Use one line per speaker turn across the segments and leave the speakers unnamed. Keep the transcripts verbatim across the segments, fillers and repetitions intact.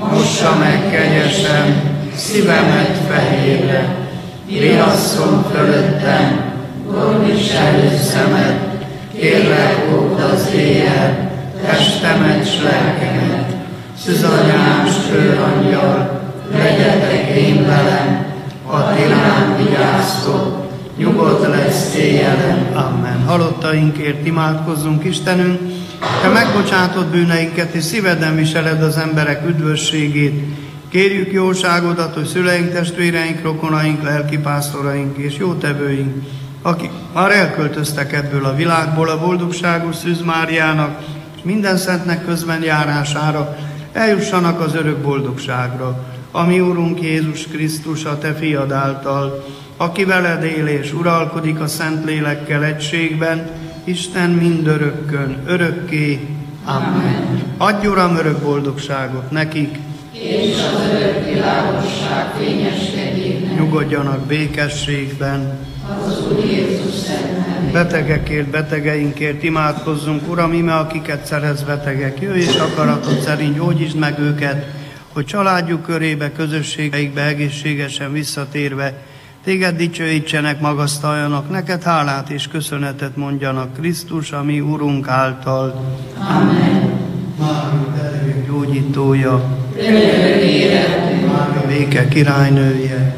mossa meg kegyesen szívemet fehérre, riasszon fölöttem, gondos előszemet, kérlek óvd az éjjel, testemet s lelkemet, szűzanyám s főangyal, legyetek én velem, ha ti rám vigyáztok, nyugodt lesz éjjelen. Amen. Halottainkért imádkozzunk, Istenünk, te megbocsátod bűneinket, és szíveden viseled az emberek üdvösségét. Kérjük jóságodat, hogy szüleink, testvéreink, rokonaink, lelkipásztoraink és jótevőink, akik már elköltöztek ebből a világból, a boldogságos Szűz Máriának és minden szentnek közben járására eljussanak az örök boldogságra. A mi Úrunk Jézus Krisztus, a te fiad által, aki veled él és uralkodik a Szentlélekkel egységben, Isten mindörökkön, örökké. Amen. Adj, Uram, örök boldogságot nekik, és az örök világosság fényeskedjének. Nyugodjanak békességben. Az Úr Jézus szent nevében. Betegekért, betegeinkért imádkozzunk, Uram, ime akiket szeretsz betegek, jöjj és akaratod szerint gyógyítsd meg őket, hogy családjuk körébe, közösségeikbe egészségesen visszatérve téged dicsőítsenek, magasztaljanak, neked hálát és köszönetet mondjanak Krisztus, a mi Urunk által. Amen. Mária betegek gyógyítója, Mária béke királynője,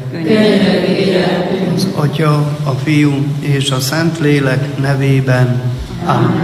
az Atya, a Fiú és a Szentlélek nevében. Amen.